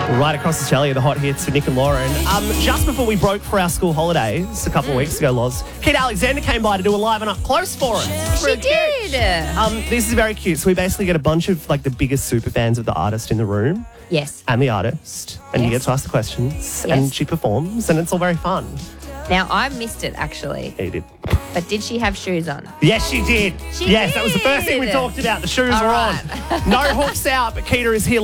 Right across Australia, the hot hits for Nick and Lauren. Just before we broke for our school holidays a couple of weeks ago, Loz, Kate Alexander came by to do a live and up close for us. She did. This is very cute. So we basically get a bunch of like the biggest super fans of the artist in the room. Yes. And the artist. And you get Yes. to ask the questions. Yes. And she performs. And it's all very fun. Now, I missed it, actually. Yeah, you did. But did she have shoes on? Yes, she did. She yes, that was the first thing we did. talked about. The shoes All were right. on. No hooks out, but Keita is here.